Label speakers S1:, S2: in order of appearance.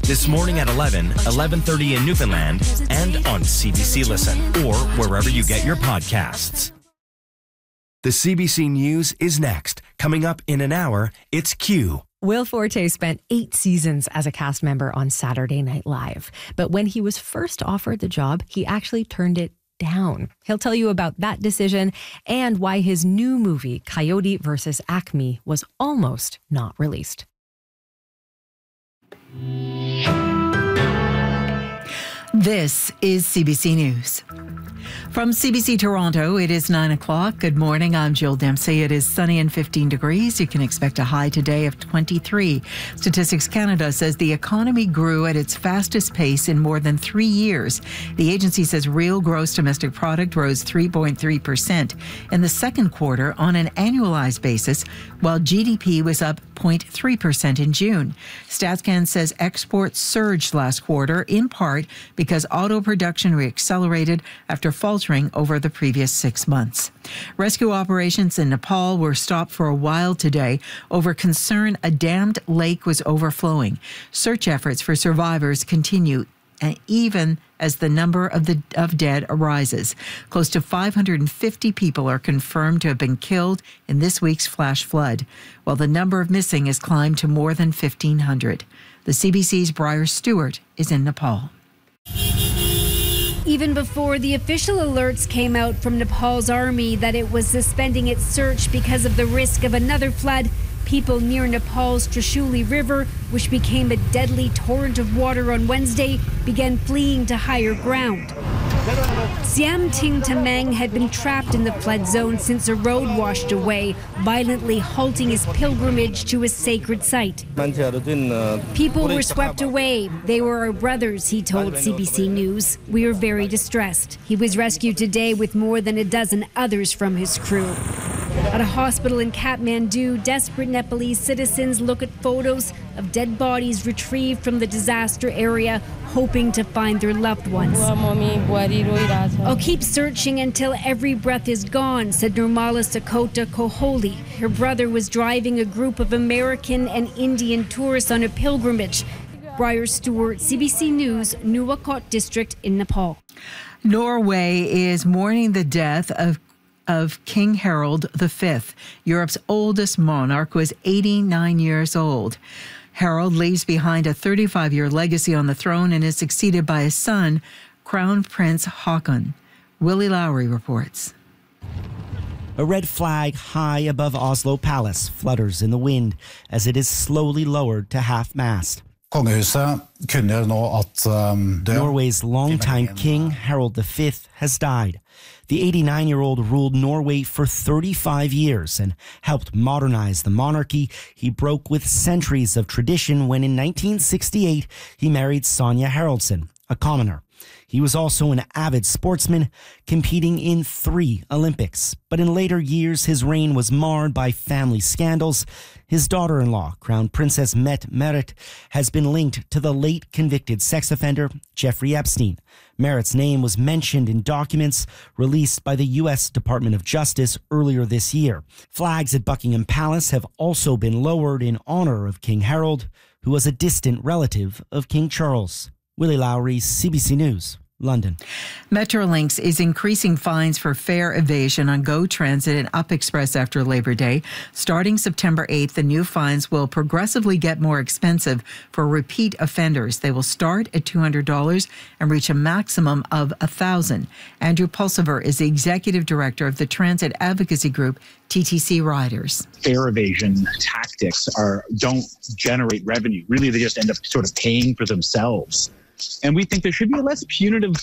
S1: This morning at 11, 11:30 in Newfoundland, and on CBC Listen or wherever you get your podcasts. The CBC News is next. Coming up in an hour, it's Q.
S2: Will Forte spent 8 seasons as a cast member on Saturday Night Live. But when he was first offered the job, he actually turned it down. He'll tell you about that decision and why his new movie, Coyote vs. Acme, was almost not released.
S3: This is CBC News. From CBC Toronto, it is 9 o'clock. Good morning. I'm Jill Dempsey. It is sunny and 15 degrees. You can expect a high today of 23. Statistics Canada says the economy grew at its fastest pace in more than 3 years. The agency says real gross domestic product rose 3.3% in the second quarter on an annualized basis, while GDP was up 0.3% in June. StatsCan says exports surged last quarter, in part because auto production reaccelerated after faltering over the previous 6 months. Rescue operations in Nepal were stopped for a while today over concern a dammed lake was overflowing. Search efforts for survivors continue, and even as the number of dead rises. Close to 550 people are confirmed to have been killed in this week's flash flood, while the number of missing has climbed to more than 1,500. The CBC's Briar Stewart is in Nepal.
S4: Even before the official alerts came out from Nepal's army that it was suspending its search because of the risk of another flood, people near Nepal's Trishuli River, which became a deadly torrent of water on Wednesday, began fleeing to higher ground. Siam Ting Tamang had been trapped in the flood zone since a road washed away, violently halting his pilgrimage to a sacred site. People were swept away. They were our brothers, he told CBC News. We are very distressed. He was rescued today with more than a dozen others from his crew. At a hospital in Kathmandu, desperate Nepalese citizens look at photos of dead bodies retrieved from the disaster area, hoping to find their loved ones. I'll keep searching until every breath is gone, said Nirmala Sakota Koholi. Her brother was driving a group of American and Indian tourists on a pilgrimage. Briar Stewart, CBC News, Nuwakot District in Nepal.
S3: Norway is mourning the death of King Harald V. Europe's oldest monarch was 89 years old. Harald leaves behind a 35-year legacy on the throne and is succeeded by his son, Crown Prince Haakon. Willie Lowry reports.
S5: A red flag high above Oslo Palace flutters in the wind as it is slowly lowered to half-mast. Norway's longtime king, Harald V, has died. The 89-year-old ruled Norway for 35 years and helped modernize the monarchy. He broke with centuries of tradition when in 1968 he married Sonja Haraldsson, a commoner. He was also an avid sportsman, competing in 3 Olympics. But in later years, his reign was marred by family scandals. His daughter-in-law, Crown Princess Mette Merritt, has been linked to the late convicted sex offender Jeffrey Epstein. Merritt's name was mentioned in documents released by the U.S. Department of Justice earlier this year. Flags at Buckingham Palace have also been lowered in honor of King Harold, who was a distant relative of King Charles. Willie Lowry, CBC News, London.
S3: Metrolinx is increasing fines for fare evasion on GO Transit and Up Express after Labor Day. Starting September 8th, the new fines will progressively get more expensive for repeat offenders. They will start at $200 and reach a maximum of $1,000. Andrew Pulsiver is the executive director of the transit advocacy group TTC Riders.
S6: Fare evasion tactics don't generate revenue. Really, they just end up sort of paying for themselves. And we think there should be a less punitive